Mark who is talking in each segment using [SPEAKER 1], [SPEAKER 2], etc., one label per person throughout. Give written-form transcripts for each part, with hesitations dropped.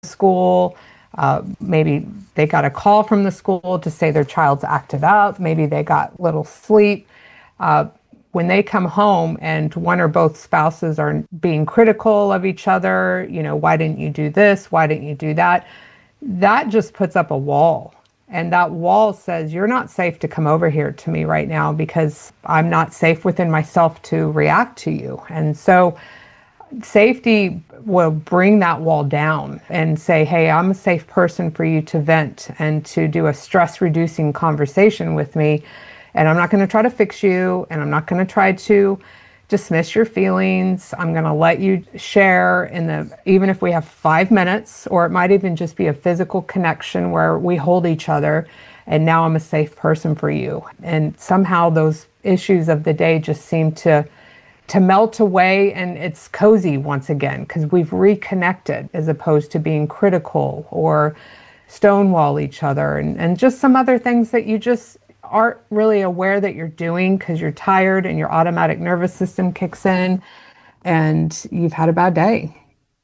[SPEAKER 1] school. Maybe they got a call from the school to say their child's acted up. Maybe they got little sleep. When they come home and one or both spouses are being critical of each other, why didn't you do this? Why didn't you do that? That just puts up a wall. And that wall says, you're not safe to come over here to me right now because I'm not safe within myself to react to you. And so safety will bring that wall down and say, hey, I'm a safe person for you to vent and to do a stress reducing conversation with me. And I'm not going to try to fix you, and I'm not going to try to dismiss your feelings. I'm going to let you share even if we have 5 minutes, or it might even just be a physical connection where we hold each other, and now I'm a safe person for you. And somehow those issues of the day just seem to melt away, and it's cozy once again because we've reconnected, as opposed to being critical or stonewall each other and just some other things that you just aren't really aware that you're doing because you're tired and your automatic nervous system kicks in and you've had a bad day.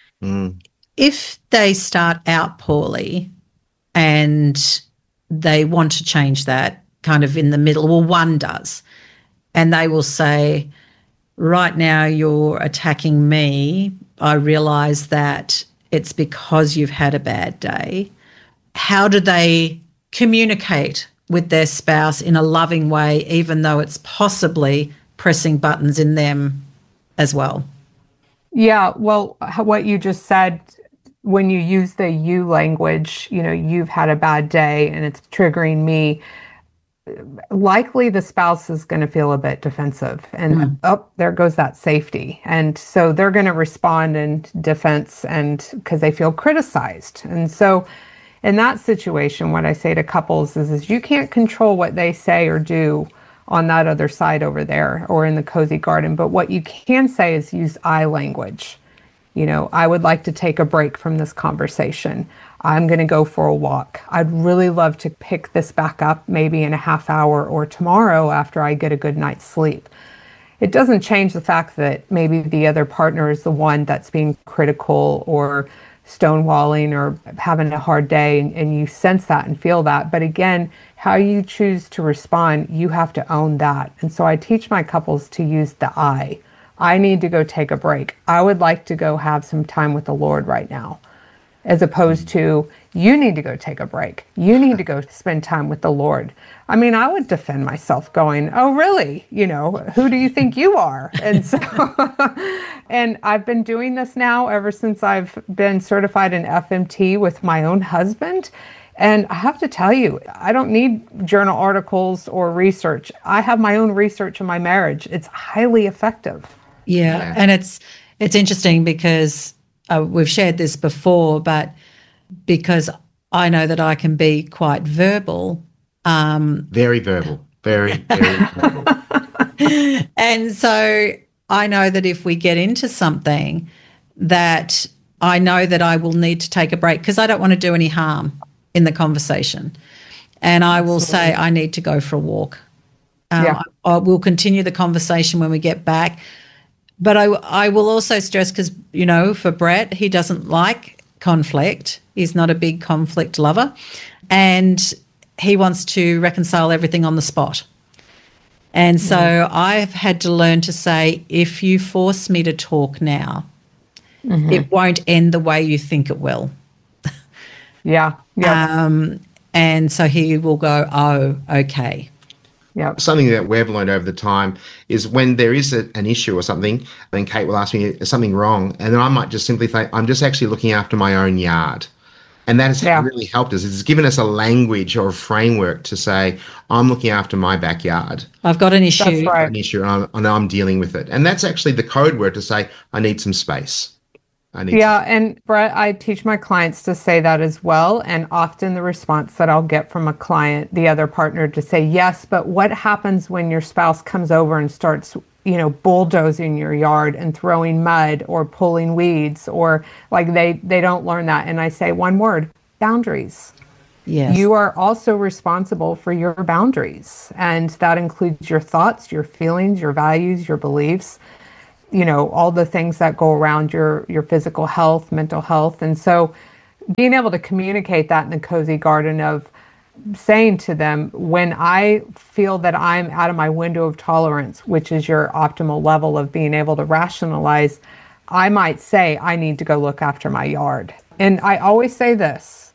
[SPEAKER 2] If they start out poorly and they want to change that kind of in the middle, well, one does, and they will say, right now you're attacking me. I realize that it's because you've had a bad day. How do they communicate with their spouse in a loving way, even though it's possibly pressing buttons in them as well?
[SPEAKER 1] Yeah, well, what you just said, when you use the you language, you've had a bad day and it's triggering me, likely the spouse is going to feel a bit defensive and there goes that safety. And so they're going to respond in defense and because they feel criticized. And so in that situation, what I say to couples is you can't control what they say or do on that other side over there or in the cozy garden. But what you can say is use I language. I would like to take a break from this conversation. I'm going to go for a walk. I'd really love to pick this back up maybe in a half hour or tomorrow after I get a good night's sleep. It doesn't change the fact that maybe the other partner is the one that's being critical or stonewalling or having a hard day, and you sense that and feel that. But again, how you choose to respond, you have to own that. And so I teach my couples to use the I need to go take a break. I would like to go have some time with the Lord right now, as opposed to you need to go take a break. You need to go spend time with the Lord. I mean, I would defend myself going, oh, really? Who do you think you are? And so, and I've been doing this now ever since I've been certified in FMT with my own husband. And I have to tell you, I don't need journal articles or research. I have my own research in my marriage. It's highly effective.
[SPEAKER 2] Yeah. And it's interesting because we've shared this before, but because I know that I can be quite verbal.
[SPEAKER 3] Very verbal. Very, very verbal.
[SPEAKER 2] And so I know that if we get into something that I know that I will need to take a break because I don't want to do any harm in the conversation. And I will say I need to go for a walk. I will continue the conversation when we get back. But I will also stress because, for Brett, he doesn't like conflict. He's not a big conflict lover. And he wants to reconcile everything on the spot. And so I've had to learn to say, if you force me to talk now, it won't end the way you think it will.
[SPEAKER 1] Yeah.
[SPEAKER 2] And so he will go, oh, okay.
[SPEAKER 1] Yeah.
[SPEAKER 3] Something that we've learned over the time is when there is an issue or something, then Kate will ask me, is something wrong? And then I might just simply think, I'm just actually looking after my own yard. And that has really helped us. It's given us a language or a framework to say, I'm looking after my backyard.
[SPEAKER 2] I've got an issue.
[SPEAKER 1] That's right.
[SPEAKER 3] An issue, and I'm dealing with it. And that's actually the code word to say, I need some space.
[SPEAKER 1] And Brett, I teach my clients to say that as well. And often the response that I'll get from a client, the other partner, to say, yes, but what happens when your spouse comes over and starts, bulldozing your yard and throwing mud or pulling weeds, or like they don't learn that. And I say one word, boundaries.
[SPEAKER 2] Yes.
[SPEAKER 1] You are also responsible for your boundaries. And that includes your thoughts, your feelings, your values, your beliefs. All the things that go around your physical health, mental health. And so being able to communicate that in the cozy garden of saying to them, when I feel that I'm out of my window of tolerance, which is your optimal level of being able to rationalize, I might say, I need to go look after my yard. And I always say this,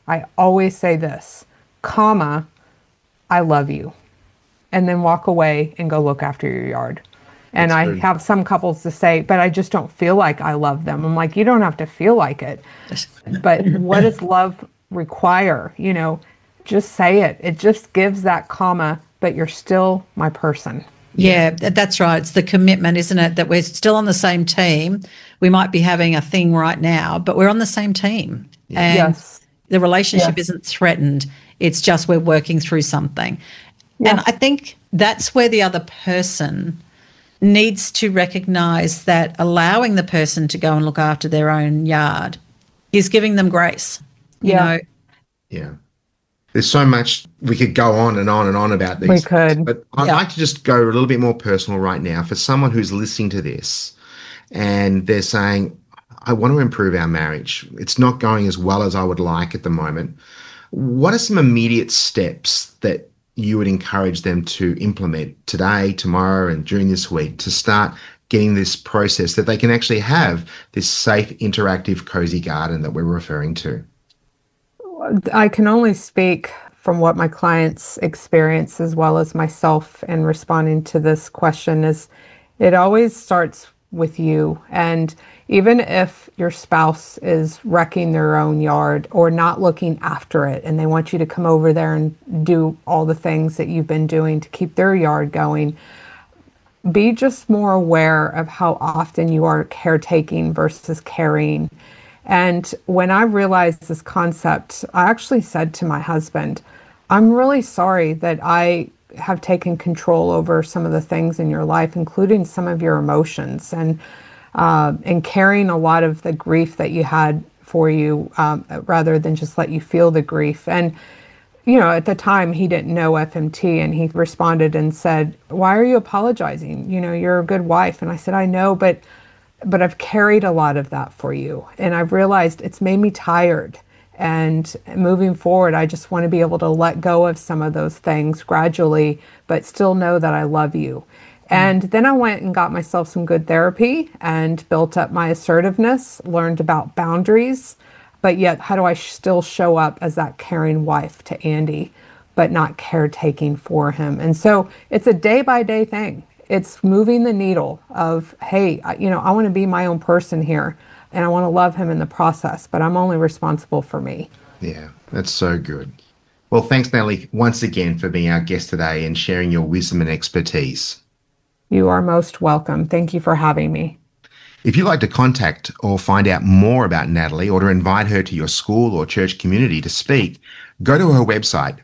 [SPEAKER 1] comma, I love you. And then walk away and go look after your yard. And I have some couples to say, but I just don't feel like I love them. I'm like, you don't have to feel like it. But what does love require? You know, just say it. It just gives that comma, but you're still my person.
[SPEAKER 2] Yeah, that's right. It's the commitment, isn't it? That we're still on the same team. We might be having a thing right now, but we're on the same team. And
[SPEAKER 1] yes.
[SPEAKER 2] The relationship isn't threatened. It's just we're working through something. Yeah. And I think that's where the other person needs to recognise that allowing the person to go and look after their own yard is giving them grace. You know?
[SPEAKER 3] Yeah. There's so much we could go on and on and on about these.
[SPEAKER 1] We could.
[SPEAKER 3] But I'd like to just go a little bit more personal right now for someone who's listening to this and they're saying, I want to improve our marriage. It's not going as well as I would like at the moment. What are some immediate steps that you would encourage them to implement today, tomorrow, and during this week to start getting this process that they can actually have this safe, interactive, cozy garden that we're referring to?
[SPEAKER 1] I can only speak from what my clients experience as well as myself in responding to this question. Is it always starts with you. And even if your spouse is wrecking their own yard or not looking after it, and they want you to come over there and do all the things that you've been doing to keep their yard going, be just more aware of how often you are caretaking versus caring. And when I realized this concept, I actually said to my husband, I'm really sorry that I have taken control over some of the things in your life, including some of your emotions and carrying a lot of the grief that you had for you, rather than just let you feel the grief. And, you know, at the time he didn't know FMT, and he responded and said, why are you apologizing? You know, you're a good wife. And I said, I know, but I've carried a lot of that for you. And I've realized it's made me tired. And moving forward, I just want to be able to let go of some of those things gradually, but still know that I love you. And then I went and got myself some good therapy and built up my assertiveness, learned about boundaries, but yet how do I still show up as that caring wife to Andy, but not caretaking for him? And so it's a day-by-day thing. It's moving the needle of, hey, you know, I want to be my own person here, and I want to love him in the process, but I'm only responsible for me.
[SPEAKER 3] Yeah, that's so good. Well, thanks, Natalie, once again for being our guest today and sharing your wisdom and expertise.
[SPEAKER 1] You are most welcome. Thank you for having me.
[SPEAKER 3] If you'd like to contact or find out more about Natalie or to invite her to your school or church community to speak, go to her website,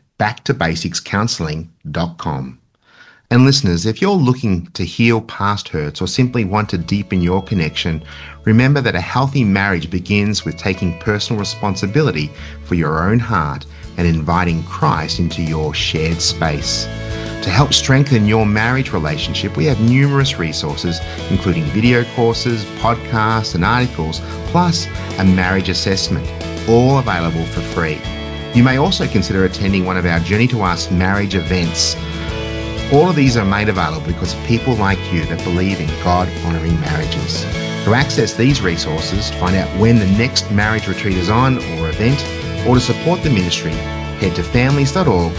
[SPEAKER 3] backtobasicscounseling.com. And listeners, if you're looking to heal past hurts or simply want to deepen your connection, remember that a healthy marriage begins with taking personal responsibility for your own heart and inviting Christ into your shared space. To help strengthen your marriage relationship, we have numerous resources, including video courses, podcasts, and articles, plus a marriage assessment, all available for free. You may also consider attending one of our Journey to Us marriage events. All of these are made available because of people like you that believe in God-honouring marriages. To access these resources, to find out when the next marriage retreat is on or event, or to support the ministry, head to families.org.au.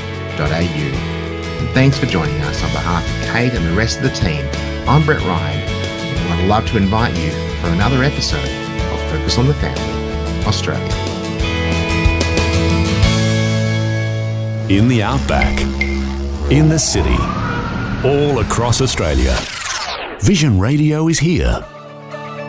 [SPEAKER 3] And thanks for joining us on behalf of Kate and the rest of the team. I'm Brett Ryan, and I'd love to invite you for another episode of Focus on the Family, Australia.
[SPEAKER 4] In the outback, in the city, all across Australia, Vision Radio is here.